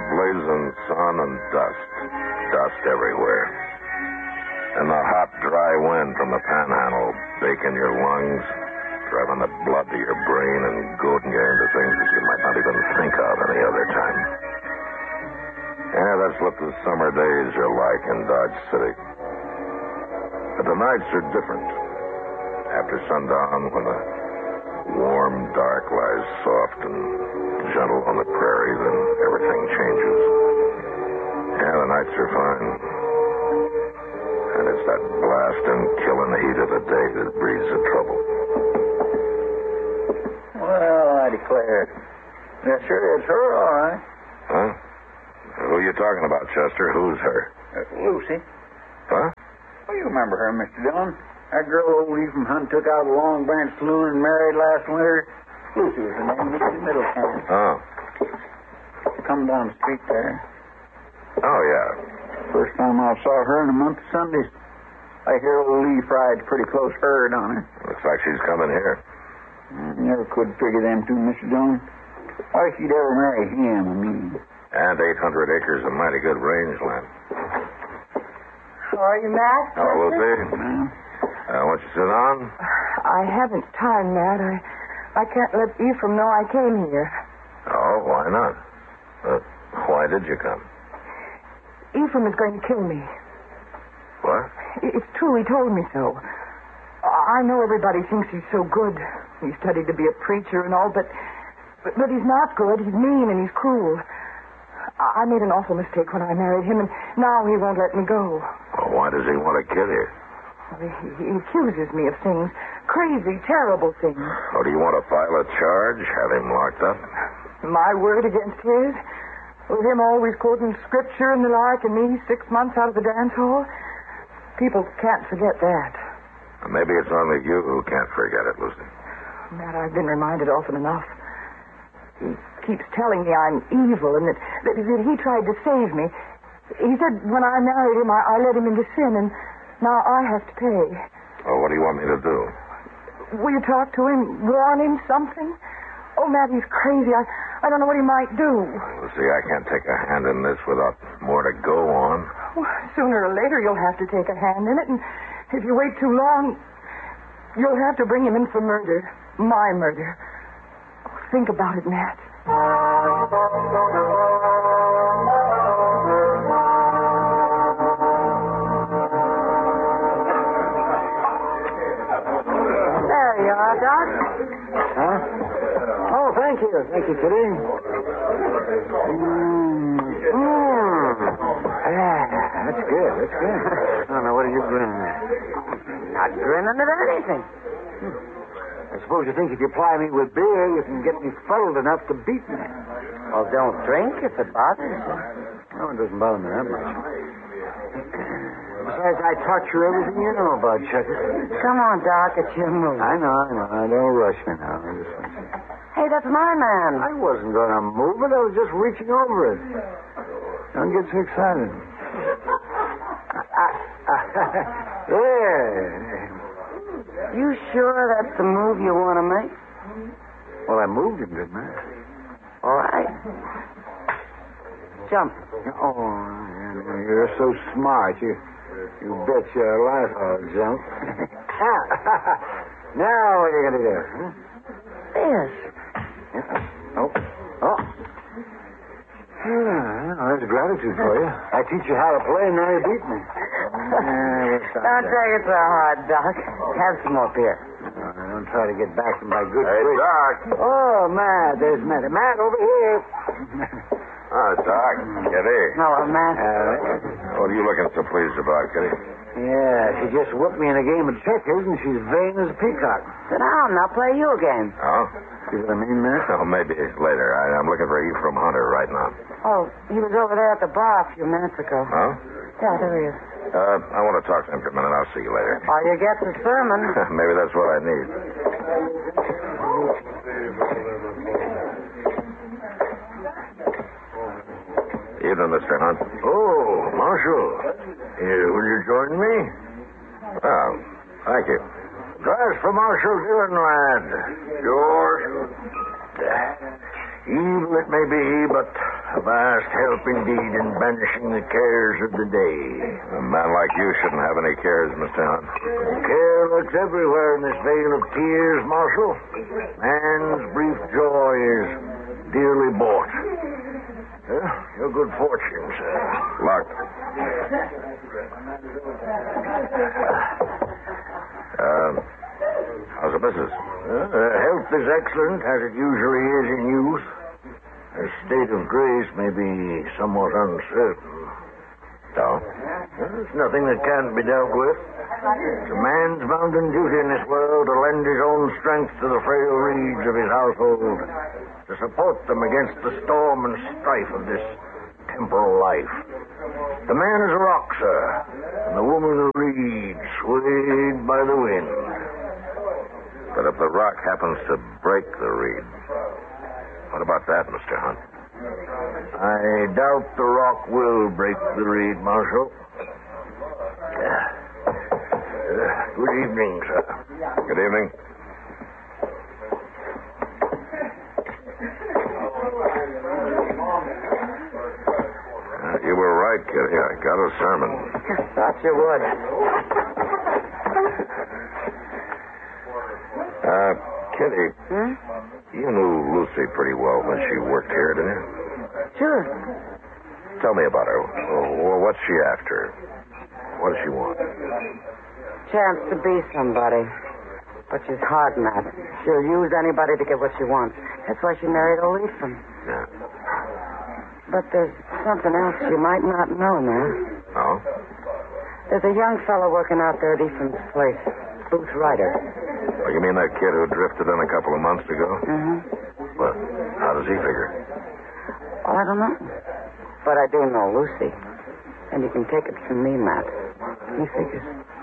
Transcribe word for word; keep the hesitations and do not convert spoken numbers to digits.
blazing sun and dust. Dust everywhere. And the hot, dry wind from the panhandle baking your lungs, driving the blood to your brain and goading you into things that you might not even think of any other time. Yeah, that's what the summer days are like in Dodge City. But the nights are different. After sundown, when the warm dark lies soft and gentle on the prairie, then everything changes. Yeah, the nights are fine. And it's that blasting, killing heat of the day that breeds the trouble. Well, I declare. Yes, sure, it's her, all right. Huh? Who are you talking about, Chester? Who's her? Uh, Lucy. Huh? Well, you remember her, Mister Dillon. That girl old Ephraim Hunt took out of the Long Branch Saloon and married last winter. Lucy was her name, Lucy Middleton. Oh. Come down the street there. Oh, yeah. First time I saw her in a month of Sundays. I hear old Lee Fried's pretty close herd on her. Looks like she's coming here. I never could figure them two, Mister Dillon. Why she'd ever marry him, I mean. And eight hundred acres of mighty good rangeland. How are you, Matt? Hello, Lucy. Uh, Uh, won't you sit down? I haven't time, Matt. I, I can't let Ephraim know I came here. Oh, why not? Uh, why did you come? Ephraim is going to kill me. What? It's true. He told me so. I know everybody thinks he's so good. He studied to be a preacher and all, but, but but he's not good. He's mean and he's cruel. I made an awful mistake when I married him, and now he won't let me go. Well, why does he want to kill you? Well, he, he accuses me of things, crazy, terrible things. Oh, do you want to file a charge? Have him locked up? My word against his? With him always quoting scripture and the like, and me six months out of the dance hall? People can't forget that. Maybe it's only you who can't forget it, Lucy. Matt, I've been reminded often enough. He keeps telling me I'm evil and that, that, that he tried to save me. He said when I married him, I, I led him into sin, and now I have to pay. Oh, what do you want me to do? Will you talk to him, warn him something? Oh, Matt, he's crazy. I, I don't know what he might do. Lucy, I can't take a hand in this without more to go on. Well, sooner or later you'll have to take a hand in it, and if you wait too long, you'll have to bring him in for murder. My murder. Think about it, Matt. There you are, Doc. huh? Oh, thank you. Thank you, Kitty. Mmm. Mmm. Ah, that's good. That's good. Oh, now, what are you grinning at? Not grinning at anything. I suppose you think if you ply me with beer, you can get me fuddled enough to beat me. Well, don't drink if it bothers you. No, it doesn't bother me that much. Besides, I taught you everything you know about Chucky. Come on, Doc, it's your move. I know, I know. Don't rush me now. I just want to... Hey, that's my man. I wasn't going to move it. I was just reaching over it. Don't get so excited. Yeah. You sure that's the move you want to make? Well, I moved him, didn't I? All right. Jump. Oh, you're so smart. You you bet your life I'll jump. Now what are you going to do? Huh? This. Oh. Oh. Yeah, well, that's gratitude for you. I teach you how to play, and now you beat me. Yeah, Don't take it so hard, Doc. Have some more beer. Uh, don't try to get back from my good Hey, trick. Doc. Oh, Matt, there's Matt. Matt, over here. Oh, Doc. Kitty. Hello, Matt. Uh, What are you looking so pleased about, Kitty? yeah, she just whooped me in a game of checkers, and she's vain as a peacock. Sit down. I'll play you a game. Oh? See what I mean, Matt? Oh, maybe later. I, I'm looking for Ephraim Hunter right now. Oh, he was over there at the bar a few minutes ago. Huh? Yeah, there he is. Uh, I want to talk to him for a minute. I'll see you later. While you get the sermon. Maybe that's what I need. Evening, Mister Hunt. Oh, Marshal. Uh, will you join me? Well, thank you. Drive for Marshal Dillon, lad. Yours? Evil it may be, but a vast help indeed in banishing the cares of the day. A man like you shouldn't have any cares, Mister Hunt. Care lurks everywhere in this vale of tears, Marshal. Man's brief joy is dearly bought. Uh, your good fortune, sir. Luck. Uh, how's the business? Uh, health is excellent, as it usually is in youth. The state of grace may be somewhat uncertain. No? There's nothing that can't be dealt with. It's a man's bounden duty in this world to lend his own strength to the frail reeds of his household, to support them against the storm and strife of this temporal life. The man is a rock, sir, and the woman a reed swayed by the wind. But if the rock happens to break the reed, what about that, Mister Hunt? I doubt the rock will break the reed, Marshal. Uh, uh, good evening, sir. Good evening. Uh, you were right, Kitty. I got a sermon. Thought you would. Uh, Kitty, Hmm? you knew Lucy pretty well when she worked here, didn't you? Sure. Tell me about her. Well, what's she after? What does she want? Chance to be somebody. But she's hard, Matt. She'll use anybody to get what she wants. That's why she married old Ephraim. Yeah. But there's something else you might not know now. No? There's a young fellow working out there at Ephraim's place. Booth Ryder. Oh, you mean that kid who drifted in a couple of months ago? Mm-hmm. Well, how does he figure? Well, I don't know. But I do know Lucy. And you can take it from me, Matt. He figures.